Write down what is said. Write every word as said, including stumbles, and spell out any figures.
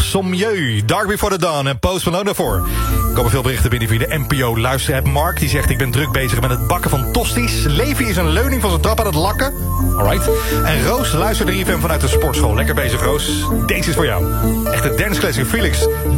Sommieu, Dark Before the Dawn en Post Malone daarvoor. Er komen veel berichten binnen via de N P O luisterapp. Mark die zegt: ik ben druk bezig met het bakken van tosties. Levi is een leuning van zijn trap aan het lakken. Alright. En Roos luistert naar I F M vanuit de sportschool. Lekker bezig, Roos. Deze is voor jou. Echte dance classic Felix